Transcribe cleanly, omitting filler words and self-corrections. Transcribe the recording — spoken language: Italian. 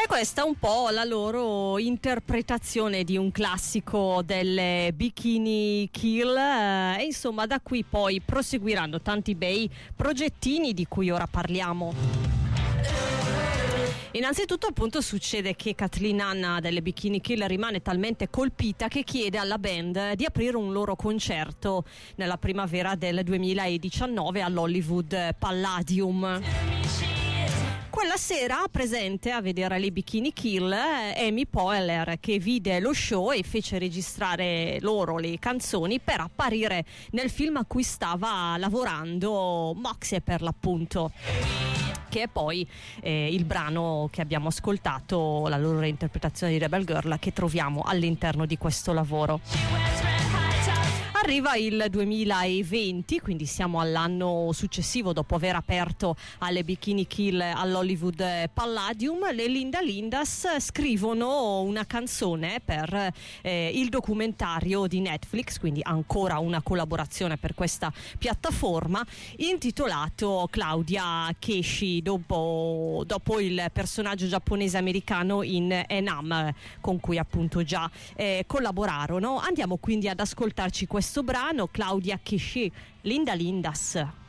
questa è un po' la loro interpretazione di un classico delle Bikini Kill, e insomma da qui poi proseguiranno tanti bei progettini di cui ora parliamo. Innanzitutto appunto succede che Kathleen Hanna delle Bikini Kill rimane talmente colpita che chiede alla band di aprire un loro concerto nella primavera del 2019 all'Hollywood Palladium. Quella sera presente a vedere le Bikini Kill Amy Poehler, che vide lo show e fece registrare loro le canzoni per apparire nel film a cui stava lavorando Moxie, per l'appunto, che è poi il brano che abbiamo ascoltato, la loro interpretazione di Rebel Girl, che troviamo all'interno di questo lavoro. Arriva il 2020, quindi siamo all'anno successivo dopo aver aperto alle Bikini Kill all'Hollywood Palladium. Le Linda Lindas scrivono una canzone per il documentario di Netflix, quindi ancora una collaborazione per questa piattaforma, intitolato Claudia Keshi, dopo il personaggio giapponese americano in Enam, con cui appunto già collaborarono. Andiamo quindi ad ascoltarci questo brano, Claudia Keshi, Linda Lindas.